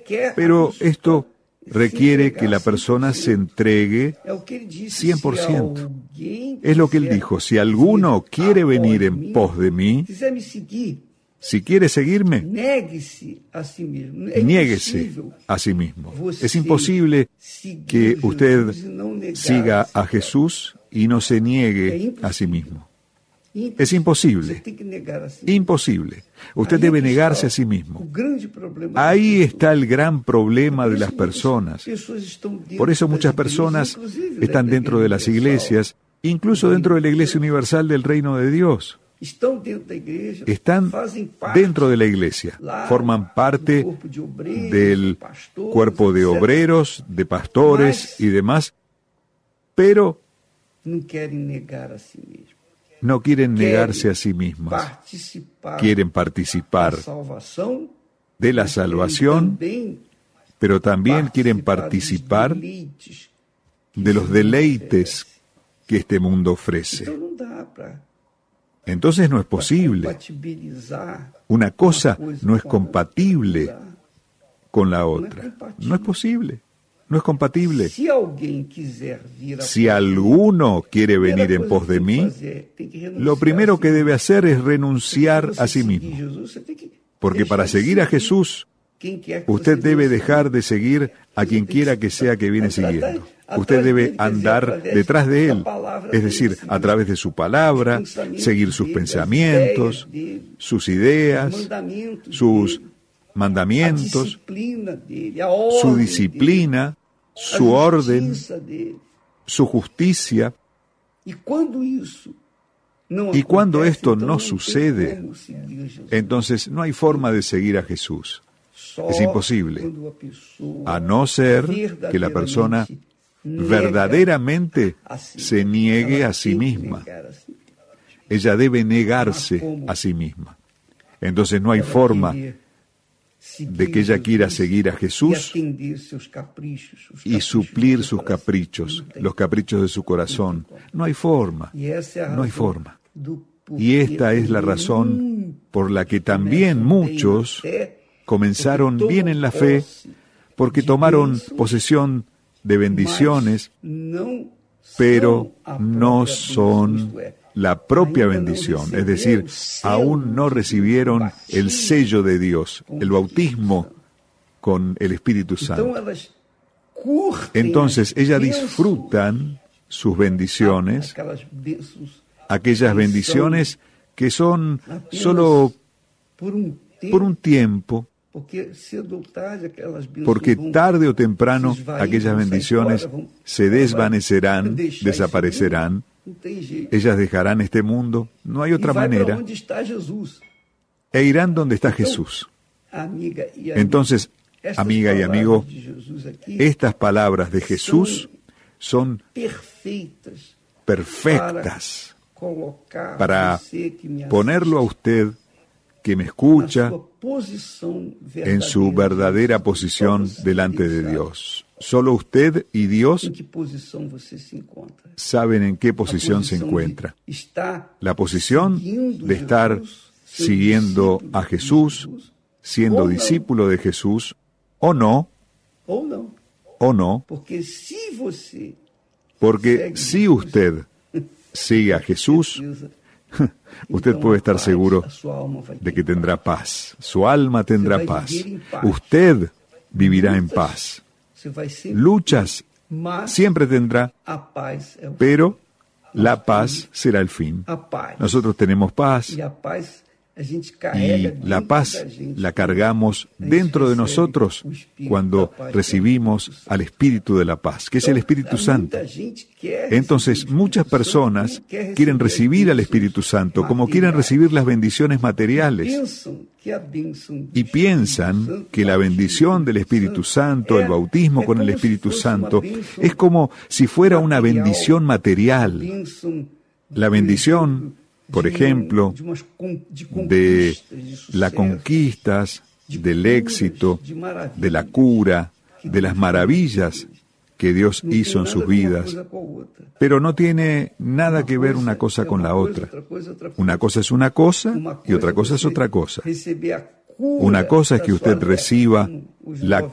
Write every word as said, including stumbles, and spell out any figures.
Pero esto requiere que la persona se entregue cien por ciento. Es lo que él dijo: si alguno quiere venir en pos de mí, si quiere seguirme, niéguese a sí mismo. Es imposible que usted siga a Jesús y no se niegue a sí mismo. Es imposible. Imposible. Usted debe negarse a sí mismo. Ahí está el gran problema de las personas. Por eso muchas personas están dentro de las iglesias, incluso dentro de la Iglesia Universal del Reino de Dios. Están dentro de la iglesia, forman parte del cuerpo de obreros, de pastores y demás, pero no quieren negarse a sí mismos. Quieren participar de la salvación, pero también quieren participar de los deleites que este mundo ofrece. Entonces no es posible. Una cosa no es compatible con la otra. No es posible. No es compatible. Si alguno quiere venir en pos de mí, lo primero que debe hacer es renunciar a sí mismo. Porque para seguir a Jesús, usted debe dejar de seguir a quien quiera que sea que viene siguiendo. Usted debe andar detrás de Él, es decir, a través de su palabra, seguir sus pensamientos, sus ideas, sus mandamientos, su disciplina, su orden, su justicia. Y cuando esto no sucede, entonces no hay forma de seguir a Jesús. Es imposible, a no ser que la persona verdaderamente se niegue a sí misma. Ella debe negarse a sí misma. Entonces no hay forma de que ella quiera seguir a Jesús y suplir sus caprichos, los caprichos de su corazón. No hay forma, no hay forma. Y esta es la razón por la que también muchos comenzaron bien en la fe, porque tomaron posesión de bendiciones, pero no son la propia bendición, es decir, aún no recibieron el sello de Dios, el bautismo con el Espíritu Santo. Entonces, ellas disfrutan sus bendiciones, aquellas bendiciones que son solo por un tiempo, porque tarde o temprano aquellas bendiciones se desvanecerán, desaparecerán, ellas dejarán este mundo, no hay otra manera, e irán donde está Jesús. Entonces, amiga y amigo, estas palabras de Jesús son perfectas para ponerlo a usted que me escucha en su verdadera posición delante de Dios. Solo usted y Dios saben en qué posición se encuentra. La posición de estar siguiendo a Jesús, siendo discípulo de Jesús, o no, o no, porque si usted sigue a Jesús, usted puede estar seguro de que tendrá paz. Su alma tendrá paz. Usted vivirá en paz. Luchas siempre tendrá, pero la paz será el fin. Nosotros tenemos paz y la paz la cargamos dentro de nosotros cuando recibimos al Espíritu de la paz, que es el Espíritu Santo. Entonces, muchas personas quieren recibir al Espíritu Santo como quieren recibir las bendiciones materiales y piensan que la bendición del Espíritu Santo, el bautismo con el Espíritu Santo, es como si fuera una bendición material. La bendición, por ejemplo, de las conquistas, del éxito, de la cura, de las maravillas que Dios hizo en sus vidas, pero no tiene nada que ver una cosa con la otra. Una cosa es una cosa y otra cosa es otra cosa. Una cosa es que usted reciba la